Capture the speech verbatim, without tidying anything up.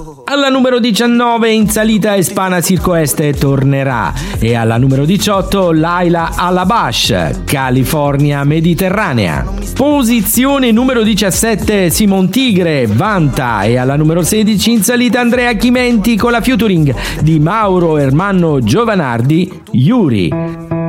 Alla numero diciannove in salita Espana Circo Este tornerà, e alla numero diciotto Laila Alabash, California Mediterranea. Posizione numero diciassette Simon Tigre, Vanta, e alla numero sedici in salita Andrea Chimenti con la featuring di Mauro Ermanno Giovanardi, Yuri.